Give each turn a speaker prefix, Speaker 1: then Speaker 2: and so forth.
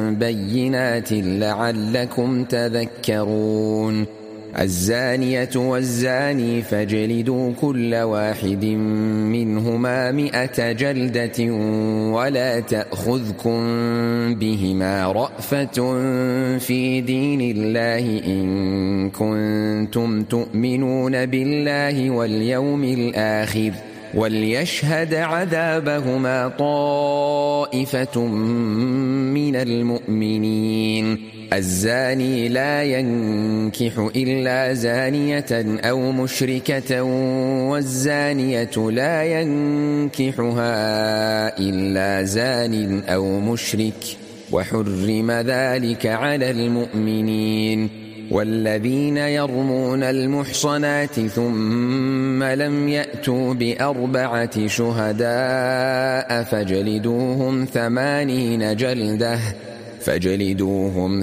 Speaker 1: بينات لعلكم تذكرون الزانية والزاني فاجلدوا كل واحد منهما 100 جلدة ولا تأخذكم بهما رأفة في دين الله إن كنتم تؤمنون بالله واليوم الآخر وليشهد عذابهما طائفة من المؤمنين الزاني لا ينكح إلا زانية أو مشركة والزانية لا ينكحها إلا زان أو مشرك وحرم ذلك على المؤمنين والذين يرمون المحصنات ثم لم يأتوا ب4 شهداء فاجلدوهم